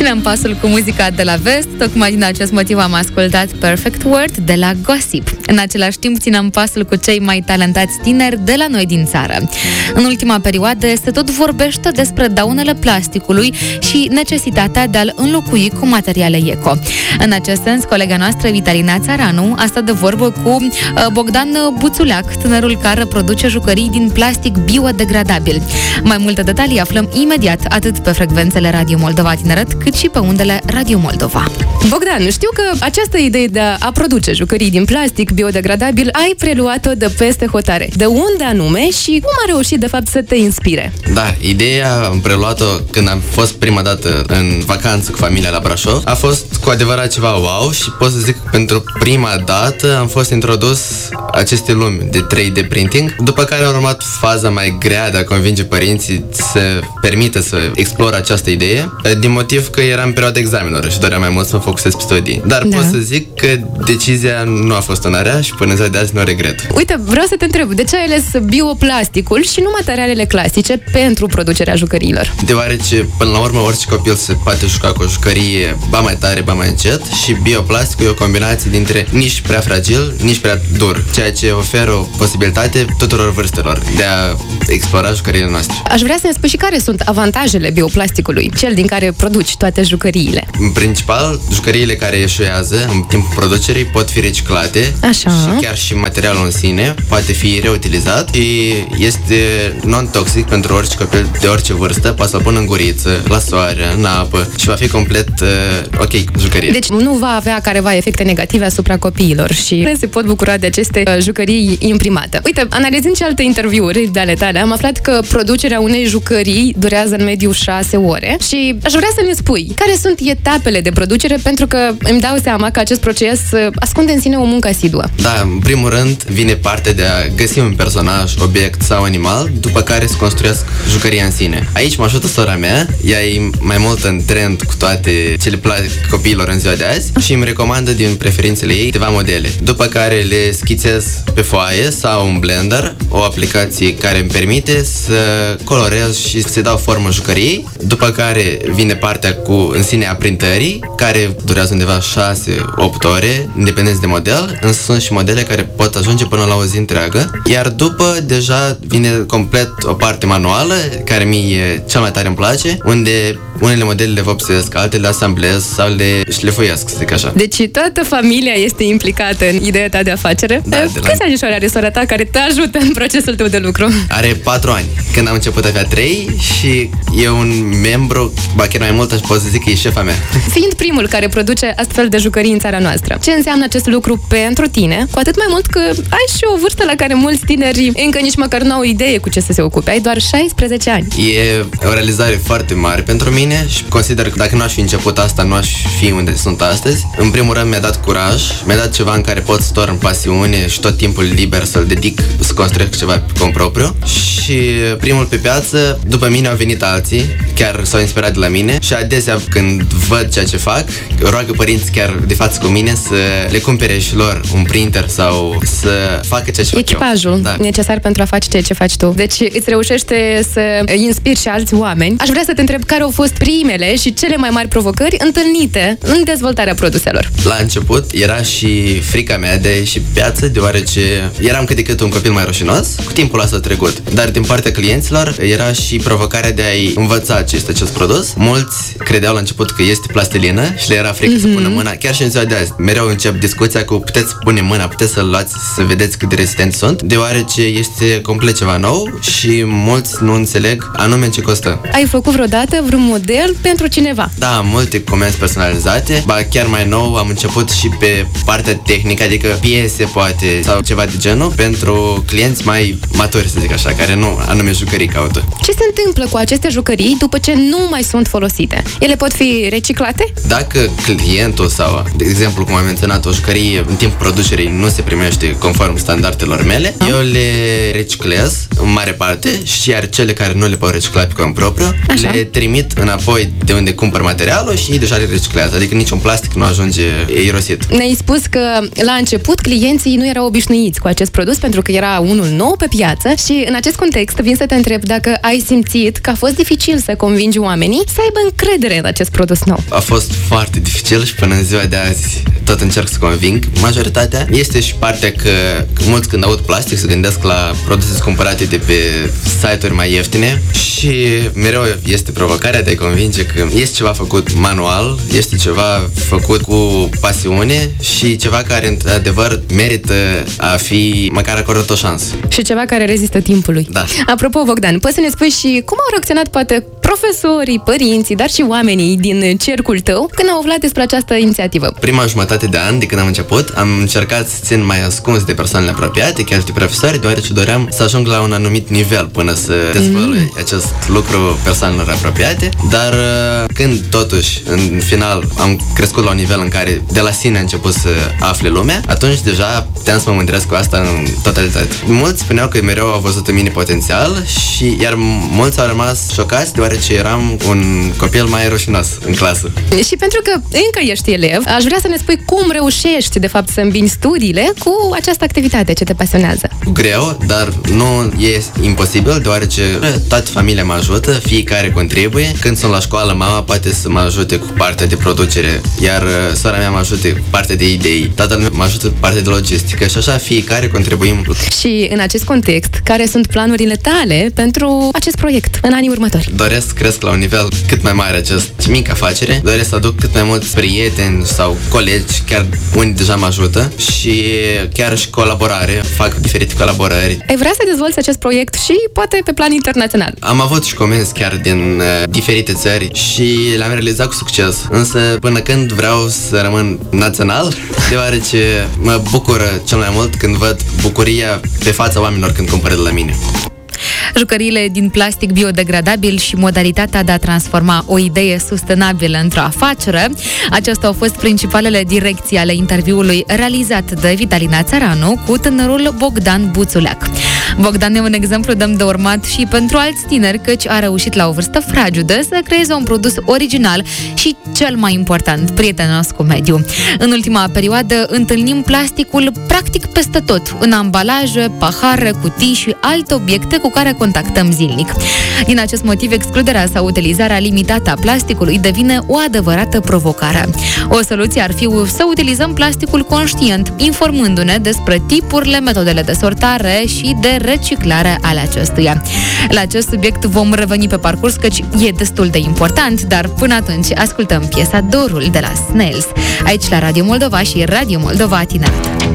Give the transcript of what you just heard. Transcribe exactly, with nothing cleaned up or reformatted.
Ținem pasul cu muzica de la vest. Tocmai din acest motiv am ascultat Perfect World de la Gossip. În același timp ținem pasul cu cei mai talentați tineri de la noi din țară. În ultima perioadă se tot vorbește despre daunele plasticului și necesitatea de a-l înlocui cu materiale eco. În acest sens, colega noastră Vitalina Țaranu a stat de vorbă cu Bogdan Buțuleac, tânărul care produce jucării din plastic biodegradabil. Mai multe detalii aflăm imediat, atât pe frecvențele Radio Moldova Tineret, cât și pe undele Radio Moldova. Bogdan, știu că această idee de a produce jucării din plastic biodegradabil ai preluat-o de peste hotare. De unde anume și cum a reușit de fapt să te inspire? Da, ideea am preluat-o când am fost prima dată în vacanță cu familia la Brașov. A fost cu adevărat ceva wow și pot să zic că pentru prima dată am fost introdus aceste lumi de trei D printing, după care a urmat faza mai grea de a convinge părinții să permită să explor această idee, din motiv că eram în perioada examenelor și doream mai mult să mă focusez pe studii. Dar da. pot să zic că decizia nu a fost una rea și până ziua de azi nu o regret. Uite, vreau să te întreb, de ce ai ales bioplasticul și nu materialele clasice pentru producerea jucăriilor? Deoarece, până la urmă, orice copil se poate juca cu o jucărie ba mai tare, ba mai încet și bioplasticul e o combinație dintre nici prea fragil, nici prea dur, ceea ce oferă o posibilitate tuturor vârstelor de a explora jucăriile noastre. Aș vrea să ne spui și care sunt avantajele bioplasticului, cel din care produci toate jucăriile. În principal, jucăriile care eșuează în timpul producerii pot fi reciclate. Așa. Și chiar și materialul în sine poate fi reutilizat și este non-toxic pentru orice copil de orice vârstă, poate să-l pună în guriță, la soare, în apă și va fi complet uh, ok jucărie. Deci nu va avea careva efecte negative asupra copiilor și se pot bucura de aceste uh, jucării imprimate. Uite, analizând și alte interviuri de ale tale, am aflat că producerea unei jucării durează în mediu șase ore și aș vrea să ne spui care sunt etapele de producere, pentru că îmi dau seama că acest proces uh, ascunde în sine o muncă asiduă. Da, în primul rând vine partea de a găsi un personaj, obiect sau animal, după care să construiesc jucăria în sine. Aici mă ajută sora mea, ea e mai mult în trend cu toate ce le plac copiilor în ziua de azi și îmi recomandă din preferințele ei câteva modele, după care le schițez pe foaie sau un blender, o aplicație care îmi permite să colorez și să dau formă jucăriei, după care vine partea cu în sine a printării, care durează undeva șase opt ore, independenți de model, însă sunt și modele care pot ajunge până la o zi întreagă, iar după deja vine complet o parte manuală, care mie cel mai tare îmi place, unde unele modele le vopsesc, altele le asamblez sau le șlefuiesc, să zic așa. Deci toată familia este implicată în ideea ta de afacere? Da, de la... Câți anișori are sora ta care te ajută în procesul tău de lucru? Are patru ani. Când am început avea trei și e un membru, ba chiar mai mult aș pot să zic că e șefa mea. Fiind primul care produce astfel de jucării în țara noastră, ce înseamnă acest lucru pentru tine? Cu atât mai mult că ai și o vârstă la care mulți tineri încă nici măcar nu au idee cu ce să se ocupe. Ai doar șaisprezece ani. E o realizare foarte mare pentru mine și consider că dacă nu aș fi început asta, nu aș fi unde sunt astăzi. În primul rând mi-a dat curaj, mi-a dat ceva în care pot să torn pasiune și tot timpul liber să-l dedic să construiesc ceva pe cont propriu. Și primul pe piață, după mine au venit alții, chiar s-au inspirat de la mine și adesea când văd ceea ce fac, roagă părinți chiar de față cu mine să le cumpere și lor un printer sau să facă ceea ce fac echipajul eu. Da. necesar pentru a face ceea ce faci tu. Deci îți reușește să inspiri și alți oameni. Aș vrea să te întreb care au fost primele și cele mai mari provocări întâlnite în dezvoltarea produselor. La început era și frica mea de a ieși pe piață, deoarece eram cât de cât un copil mai rușinos. Cu timpul asta a trecut. Dar din partea clienților era și provocarea de a-i învăța ce este acest produs. Mulți credeau la început că este plastilină și le era frică mm-hmm. să pună mâna. Chiar și în ziua de azi. Mereu încep discuția cu puteți pune mâna, puteți să-l luați să vedeți cât de rezistenți sunt, deoarece este complet ceva nou și mulți nu înțeleg anume ce costă. Ai făcut vreodată vreun model pentru cineva? Da, multe comenzi personalizate. Ba chiar mai nou am început și pe partea tehnică, adică piese poate sau ceva de genul pentru clienți mai maturi, să zic așa, care nu anume jucării caută. Ce se întâmplă cu aceste jucării după ce nu mai sunt folosite? Ele pot fi reciclate? Dacă clientul sau, de exemplu, cum am menționat, o jucărie în timpul producerii nu se primește conform standardelor mele, eu le reciclez în mare parte și iar cele care nu le pot recicla pe cont propriu, Așa. le trimit înapoi de unde cumpăr materialul și ei deja le reciclează, adică niciun plastic nu ajunge irosit. Ne-ai spus că la început clienții nu erau obișnuiți cu acest produs pentru că era unul nou pe piață și în acest context vin să te întreb dacă ai simțit că a fost dificil să convingi oamenii să aibă încredere în acest produs nou. A fost foarte dificil și până în ziua de azi tot încerc să conving majoritatea. Este și partea că, că mulți când aud plastic se gândesc la produse cumpărate de pe site-uri mai ieftine și mereu este provocarea de a convinge că este ceva făcut manual, este ceva făcut cu pasiune și ceva care într-adevăr merită a fi măcar acordat o șansă. Și ceva care rezistă timpului. Da. Apropo, Bogdan, poți să ne spui și cum au reacționat poate profesorii, părinții, dar și oamenii din cercul tău când au aflat despre această inițiativă? Prima jumătate de an de când am început, am încercat să țin mai ascuns de persoanele apropiate, chiar de profesori, deoarece doream să ajung la un anumit nivel până să dezvălui mm. acest lucru persoanelor apropiate, dar când totuși, în final, am crescut la un nivel în care de la sine a început să afle lumea, atunci deja puteam să mă mândresc cu asta în totalitate. Mulți spuneau că mereu au văzut în mine potențial și iar mulți au rămas șocați deoarece eram un copil mai rușinos în clasă. Și pentru că încă ești elev, aș vrea să ne spui cum reușești, de fapt, să îmbini studiile cu această activitate ce te pasionează. Greu, dar nu e imposibil, deoarece toată familia mă ajută, fiecare contribuie. Când sunt la școală, mama poate să mă ajute cu partea de producere, iar sora mea mă ajută cu partea de idei, tatăl meu mă ajută cu partea de logistică și așa fiecare contribuim. Și în acest context, care sunt planurile tale pentru acest proiect în anii următori? Doresc să cresc la un nivel cât mai mare acest mic afacere, doresc să aduc cât mai mulți prieteni sau colegi, chiar unii deja mă ajută și chiar și colaborare, fac diferite colaborări. Ai vrea să dezvolți acest proiect și poate pe plan internațional? Am avut și comenzi chiar din uh, diferite țări și le-am realizat cu succes, însă până când vreau să rămân național, deoarece mă bucură cel mai mult când văd bucuria pe fața oamenilor când cumpără de la mine. Jucăriile din plastic biodegradabil și modalitatea de a transforma o idee sustenabilă într-o afacere. Acestea au fost principalele direcții ale interviului realizat de Vitalina Țăranu cu tânărul Bogdan Buțuleac. Bogdan e un exemplu demn de urmat și pentru alți tineri, căci a reușit la o vârstă fragedă să creeze un produs original și, cel mai important, prietenos cu mediul. În ultima perioadă întâlnim plasticul practic peste tot, în ambalaje, pahare, cutii și alte obiecte cu care contactăm zilnic. Din acest motiv, excluderea sau utilizarea limitată a plasticului devine o adevărată provocare. O soluție ar fi să utilizăm plasticul conștient, informându-ne despre tipurile, metodele de sortare și de reciclare ale acestuia. La acest subiect vom reveni pe parcurs, căci e destul de important, dar până atunci ascultăm piesa Dorul de la Snails, aici la Radio Moldova și Radio Moldova Tineret.